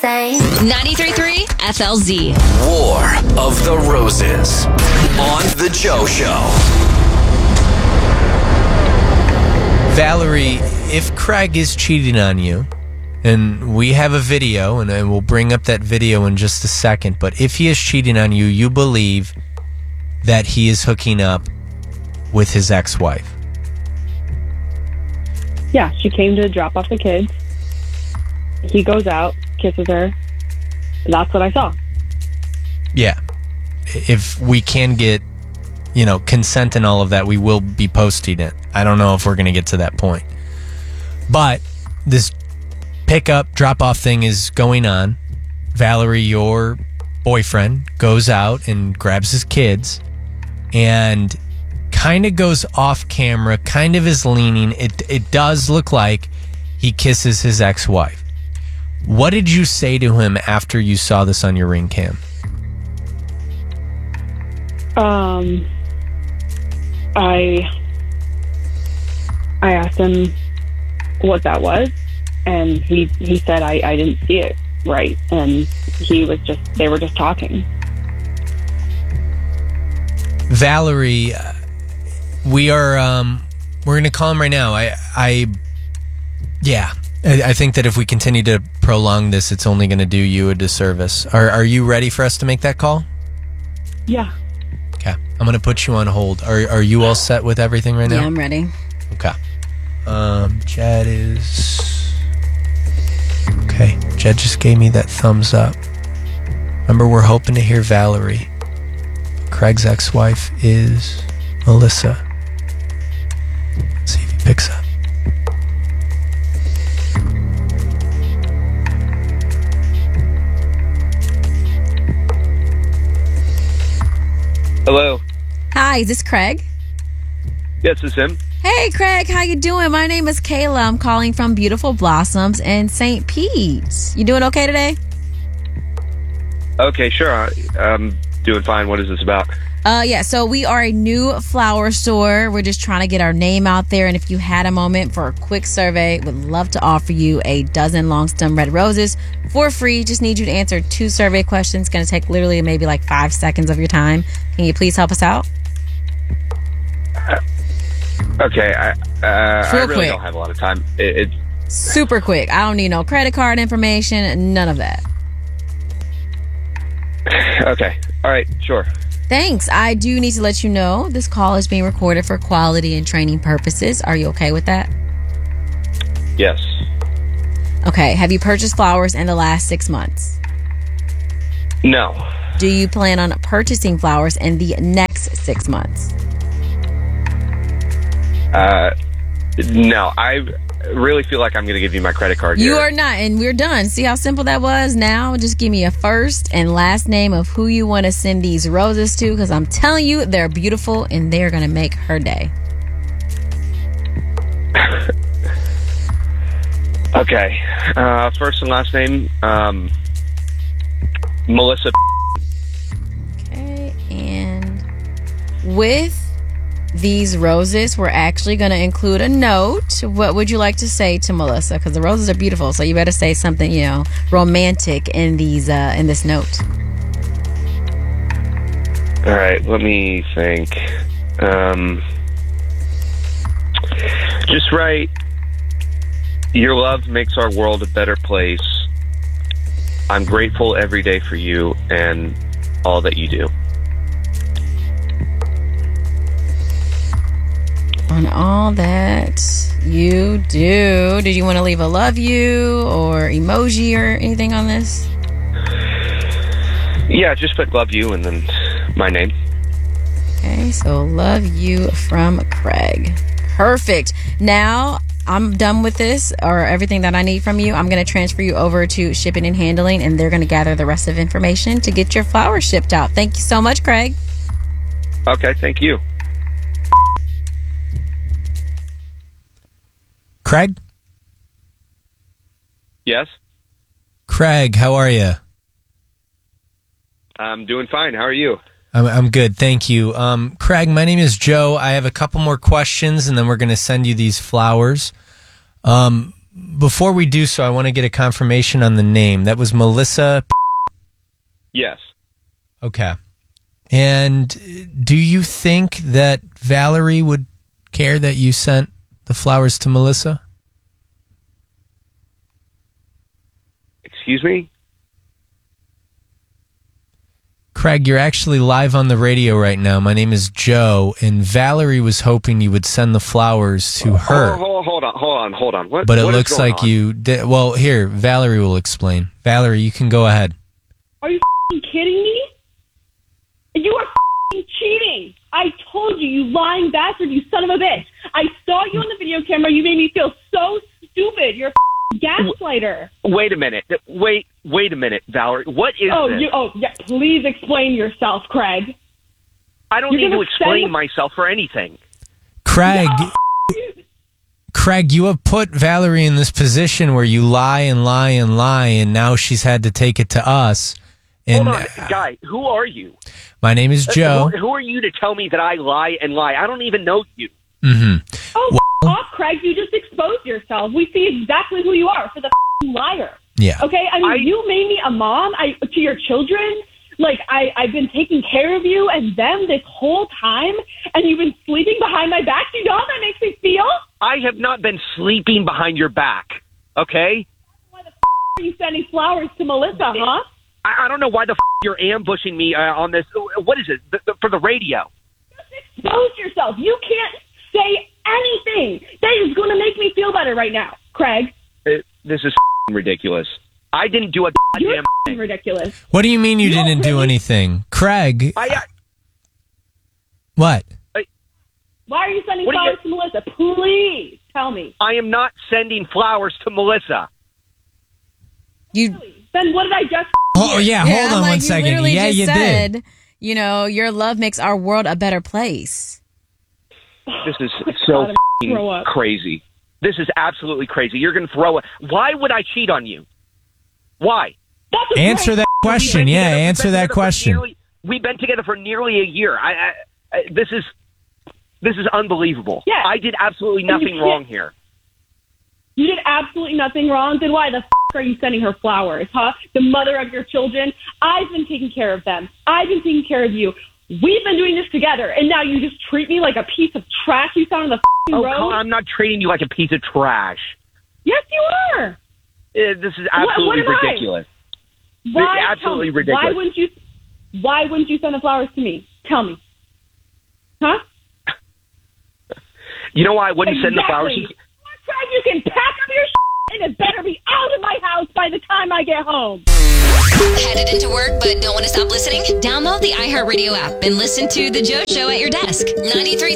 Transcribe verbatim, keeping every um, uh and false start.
say. ninety-three point three F L Z. War of the Roses on The Joe Show. Valerie, if Craig is cheating on you, and we have a video, and I will bring up that video in just a second, but if he is cheating on you, you believe that he is hooking up with his ex-wife. Yeah, she came to drop off the kids. He goes out, kisses her. That's what I saw. Yeah. If we can get, you know, consent and all of that, we will be posting it. I don't know if we're going to get to that point. But this pickup, drop-off thing is going on. Valerie, your boyfriend, goes out and grabs his kids and kind of goes off camera, kind of is leaning. It, it does look like he kisses his ex-wife. What did you say to him after you saw this on your Ring cam? Um, I I asked him what that was, and he he said I, I didn't see it right, and he was just they were just talking. Valerie, uh, we are um, we're going to call him right now. I I yeah. I think that if we continue to prolong this, it's only going to do you a disservice. Are Are you ready for us to make that call? Yeah. Okay. I'm going to put you on hold. Are Are you all set with everything right now? Yeah, I'm ready. Okay. Um, Jed is... Okay. Jed just gave me that thumbs up. Remember, we're hoping to hear Valerie. Craig's ex-wife is Melissa. Let's see if he picks up. Hello. Hi, is this Craig? Yes, it's him. Hey, Craig, how you doing? My name is Kayla. I'm calling from Beautiful Blossoms in Saint Pete. You doing okay today? Okay, sure. I, I'm doing fine. What is this about? Uh, yeah, so we are a new flower store. We're just trying to get our name out there. And if you had a moment for a quick survey, would love to offer you a dozen long stem red roses for free. Just need you to answer two survey questions. It's going to take literally maybe like five seconds of your time. Can you please help us out? Uh, okay, I, uh, I really quick. don't have a lot of time. It, it's Super quick. I don't need no credit card information, none of that. okay. All right, sure. Thanks. I do need to let you know this call is being recorded for quality and training purposes. Are you okay with that? Yes. Okay. Have you purchased flowers in the last six months? No. Do you plan on purchasing flowers in the next six months? Uh, no. I really feel like I'm going to give you my credit card. You here. are not, and we're done. See how simple that was? Now, just give me a first and last name of who you want to send these roses to, because I'm telling you, they're beautiful and they're going to make her day. Okay. Uh, first and last name, um, Melissa. Okay, and with these roses, we're actually going to include a note. What would you like to say to Melissa? Because the roses are beautiful, so you better say something, you know, romantic in these uh, in this note. All right, let me think. Um, just write, your love makes our world a better place. I'm grateful every day for you and all that you do. On all that you do. Did you want to leave a love you or emoji or anything on this? Yeah, just put love you and then my name. Okay, so love you from Craig. Perfect. Now I'm done with this or everything that I need from you. I'm going to transfer you over to shipping and handling, and they're going to gather the rest of information to get your flowers shipped out. Thank you so much, Craig. Okay, thank you. Craig? Yes? Craig, how are you? I'm doing fine. How are you? I'm, I'm good, thank you. Um, Craig, my name is Joe. I have a couple more questions, and then we're going to send you these flowers. Um, before we do so, I want to get a confirmation on the name. That was Melissa. Yes. Okay. And do you think that Valerie would care that you sent the flowers to Melissa? Excuse me? Craig, you're actually live on the radio right now. My name is Joe, and Valerie was hoping you would send the flowers to her. Hold, hold, hold on, hold on, hold on. What, but it what is looks going like on? you did. Well, here, Valerie will explain. Valerie, you can go ahead. Are you f***ing kidding me? You are f***ing cheating. I told you, you lying bastard, you son of a bitch. I saw you on the video camera. You made me feel so stupid. You're a f***ing gaslighter. Wait a minute. Wait, wait a minute, Valerie. What is Oh, this? you, oh, yeah. Please explain yourself, Craig. I don't You're need to gonna explain send- myself for anything. Craig, No! Craig, you have put Valerie in this position where you lie and lie and lie, and now she's had to take it to us. And Hold on, guy. Who are you? my name is Joe. Who, who are you to tell me that I lie and lie? I don't even know you. Mm-hmm. Oh, f- off, Craig. You just exposed yourself. We see exactly who you are for the f***ing liar. Yeah. Okay? I mean, I- you made me a mom I, to your children. Like, I, I've been taking care of you and them this whole time, and you've been sleeping behind my back. Do you know how that makes me feel? I have not been sleeping behind your back, okay? Why the f*** are you sending flowers to Melissa, huh? I, I don't know why the f*** you're ambushing me uh, on this. What is it? The, the, for the radio? Expose yourself. You can't say anything that is going to make me feel better right now, Craig. It, this is f***ing ridiculous. I didn't do a You're goddamn f***ing thing. ridiculous. What do you mean you You didn't do really- anything? Craig, I, I, what? Why are you sending What are flowers to Melissa? Please tell me. I am not sending flowers to Melissa. You, Then what did I just Oh, yeah, yeah, hold I'm on like, one you second. literally Yeah, just you said, did. you know, your love makes our world a better place. This is so God, f***ing throw up. crazy. This is absolutely crazy. You're going to throw it. Why would I cheat on you? Why? That's a Answer that We've question. been Yeah, together- we've answer been that together for question. nearly- we've been together for nearly a year. I, I, I this is this is unbelievable. Yeah. I did absolutely And you nothing can't- wrong here. You did absolutely nothing wrong. Then why the f*** are you sending her flowers, huh? The mother of your children. I've been taking care of them. I've been taking care of you. We've been doing this together, and now you just treat me like a piece of trash you found on the f***ing Oh, road? come on, I'm not treating you like a piece of trash. Yes, you are. Uh, this is absolutely what am I? ridiculous. Why? It's absolutely tell me, ridiculous. Why wouldn't you? Why wouldn't you send the flowers to me? Tell me, huh? You know why I wouldn't send the flowers? Exactly. Craig, you can pack up your shit, and it better be out of my house by the time I get home. Headed into work but don't want to stop listening? Download the iHeartRadio app and listen to The Joe Show at your desk. ninety-three